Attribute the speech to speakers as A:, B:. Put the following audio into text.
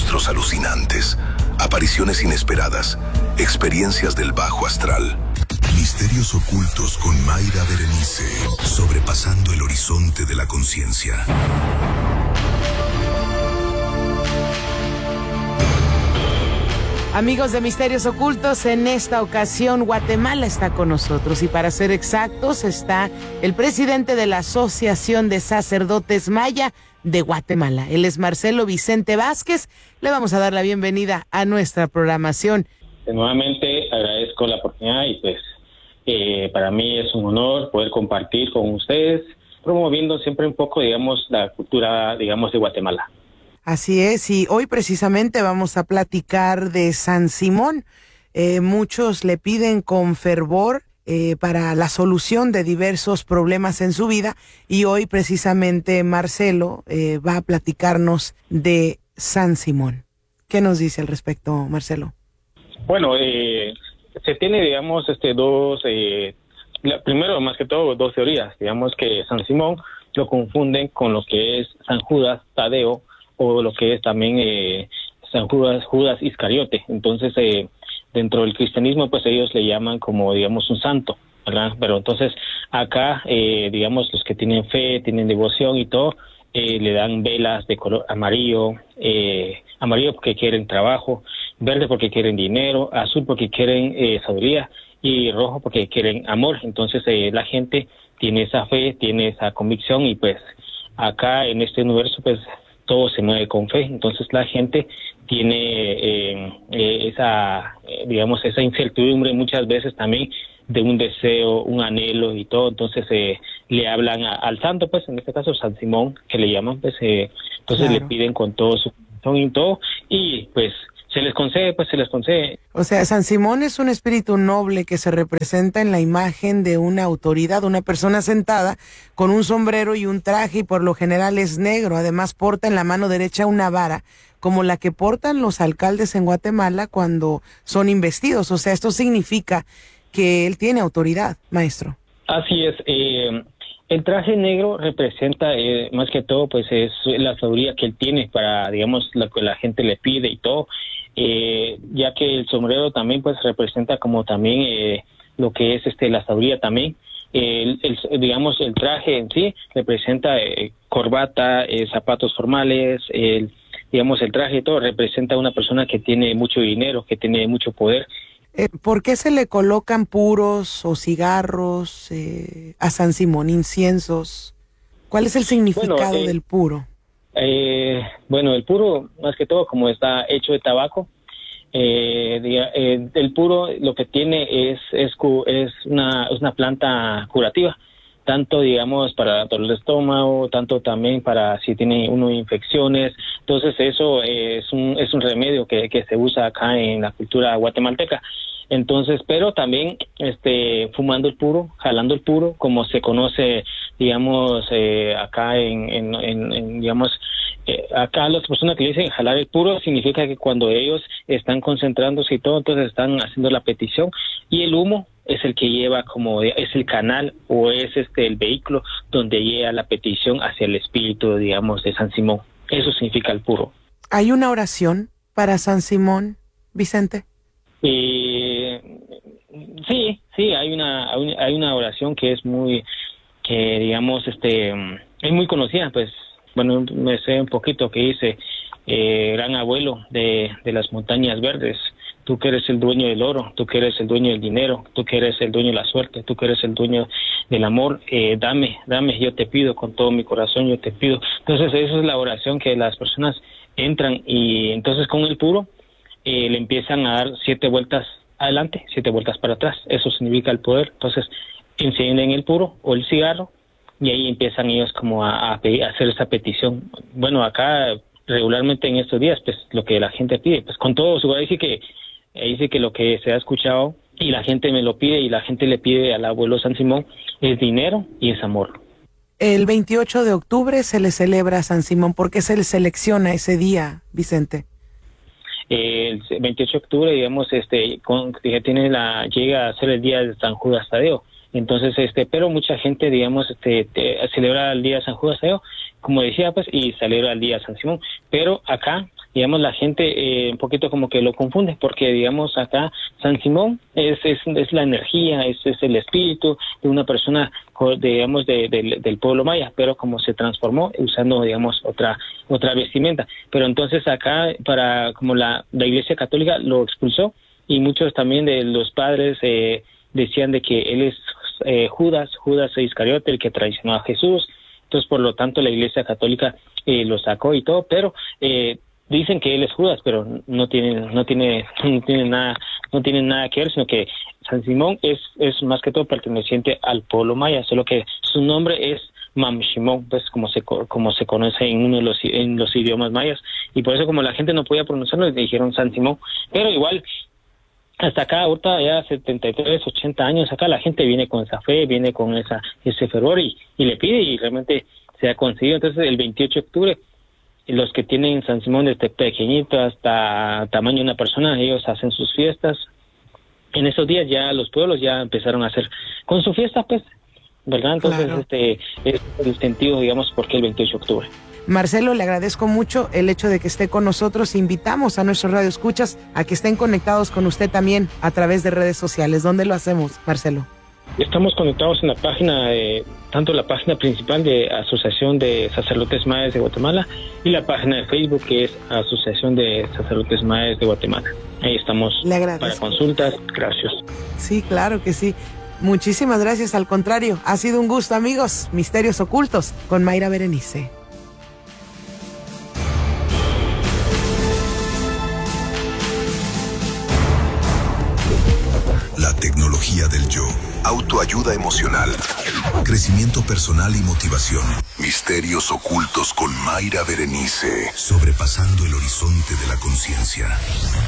A: rostros alucinantes, apariciones inesperadas, experiencias del bajo astral. Misterios ocultos con Mayra Berenice, sobrepasando el horizonte de la conciencia.
B: Amigos de Misterios Ocultos, en esta ocasión Guatemala está con nosotros y para ser exactos está el presidente de la Asociación de Sacerdotes Maya de Guatemala. Él es Marcelo Vicente Vázquez. Le vamos a dar la bienvenida a nuestra programación.
C: Nuevamente agradezco la oportunidad y pues para mí es un honor poder compartir con ustedes, promoviendo siempre un poco, digamos, la cultura, digamos, de Guatemala.
B: Así es, y hoy precisamente vamos a platicar de San Simón. Muchos le piden con fervor para la solución de diversos problemas en su vida, y hoy precisamente Marcelo va a platicarnos de San Simón. ¿Qué nos dice al respecto, Marcelo?
C: Bueno, se tiene, digamos, primero, más que todo, dos teorías. Digamos que San Simón lo confunden con lo que es San Judas Tadeo, o lo que es también San Judas Iscariote. Entonces, dentro del cristianismo, pues ellos le llaman como, digamos, un santo, ¿verdad? Pero entonces, acá, digamos, los que tienen fe, tienen devoción y todo, le dan velas de color amarillo, amarillo porque quieren trabajo, verde porque quieren dinero, azul porque quieren sabiduría, y rojo porque quieren amor. Entonces, la gente tiene esa fe, tiene esa convicción, y pues, acá en este universo, pues, todo se mueve con fe. Entonces la gente tiene esa incertidumbre muchas veces también de un deseo, un anhelo y todo. Entonces le hablan al santo, pues en este caso San Simón, que le llaman, pues entonces claro, le piden con todo su corazón y todo, y pues se les concede, pues se les concede.
B: O sea, San Simón es un espíritu noble que se representa en la imagen de una autoridad, una persona sentada con un sombrero y un traje, y por lo general es negro. Además porta en la mano derecha una vara, como la que portan los alcaldes en Guatemala cuando son investidos. O sea, esto significa que él tiene autoridad, maestro.
C: Así es. El traje negro representa más que todo, pues es la sabiduría que él tiene para, digamos, lo que la gente le pide y todo, ya que el sombrero también pues representa como también lo que es la sabiduría también. Digamos, el traje en sí representa corbata, zapatos formales, digamos, el traje y todo representa a una persona que tiene mucho dinero, que tiene mucho poder.
B: ¿Por qué se le colocan puros o cigarros a San Simón, inciensos? ¿Cuál es el significado del puro?
C: Bueno, el puro, más que todo, como está hecho de tabaco, el puro lo que tiene es una planta curativa, tanto, digamos, para dolor de estómago, tanto también para si tiene uno infecciones. Entonces eso es un remedio que se usa acá en la cultura guatemalteca. Entonces, pero también fumando el puro, jalando el puro, como se conoce, digamos, acá digamos, acá las personas que dicen jalar el puro significa que cuando ellos están concentrándose y todo, entonces están haciendo la petición, y el humo es el que lleva, como es el canal o es el vehículo donde llega la petición hacia el espíritu, digamos, de San Simón. Eso significa el puro.
B: ¿Hay una oración para San Simón, Vicente?
C: Sí, hay una oración que es digamos, es muy conocida, pues, bueno, me sé un poquito, que dice, gran abuelo de las montañas verdes, tú que eres el dueño del oro, tú que eres el dueño del dinero, tú que eres el dueño de la suerte, tú que eres el dueño del amor, dame, yo te pido, con todo mi corazón yo te pido. Entonces esa es la oración que las personas entran, y entonces con el puro le empiezan a dar 7 vueltas adelante, 7 vueltas para atrás. Eso significa el poder. Entonces encienden el puro o el cigarro, y ahí empiezan ellos como a hacer esa petición. Bueno, acá regularmente en estos días, pues lo que la gente pide, pues con todo su, dice que lo que se ha escuchado y la gente me lo pide, y la gente le pide al abuelo San Simón, es dinero y es amor.
B: El 28 de octubre se le celebra a San Simón. ¿Por qué se le selecciona ese día, Vicente?
C: El 28 de octubre, digamos, llega a ser el día de San Judas Tadeo. Entonces, pero mucha gente, digamos, celebra el día de San Judas Tadeo, como decía, pues, y celebra el día de San Simón. Pero acá, digamos, la gente un poquito como que lo confunde, porque, digamos, acá San Simón es la energía, es el espíritu de una persona, digamos, del pueblo maya, pero como se transformó usando, digamos, otra vestimenta. Pero entonces acá, como la Iglesia Católica lo expulsó, y muchos también de los padres decían de que él es Judas Iscariote, el que traicionó a Jesús. Entonces, por lo tanto, la Iglesia Católica lo sacó y todo, pero dicen que él es Judas, pero no tiene nada que ver, sino que San Simón es más que todo perteneciente al pueblo maya, solo que su nombre es Mam Shimón, pues como se conoce en los idiomas mayas, y por eso, como la gente no podía pronunciarlo, le dijeron San Simón. Pero igual, hasta acá, ahorita ya 73, 80 años, acá la gente viene con esa fe, viene con ese fervor y le pide, y realmente se ha conseguido. Entonces, el 28 de octubre, los que tienen San Simón desde pequeñito hasta tamaño de una persona, ellos hacen sus fiestas. En esos días ya los pueblos ya empezaron a hacer con su fiesta, pues, ¿verdad? Entonces, claro, es el sentido, digamos, por qué el 28 de octubre.
B: Marcelo, le agradezco mucho el hecho de que esté con nosotros. Invitamos a nuestros radioescuchas a que estén conectados con usted también a través de redes sociales. ¿Dónde lo hacemos, Marcelo?
C: Estamos conectados en la página, tanto la página principal de Asociación de Sacerdotes Mayas de Guatemala y la página de Facebook, que es Asociación de Sacerdotes Mayas de Guatemala. Ahí estamos para consultas. Gracias.
B: Sí, claro que sí. Muchísimas gracias. Al contrario, ha sido un gusto, amigos. Misterios Ocultos con Mayra Berenice.
A: La tecnología del yo. Autoayuda emocional. Crecimiento personal y motivación. Misterios ocultos con Mayra Berenice. Sobrepasando el horizonte de la conciencia.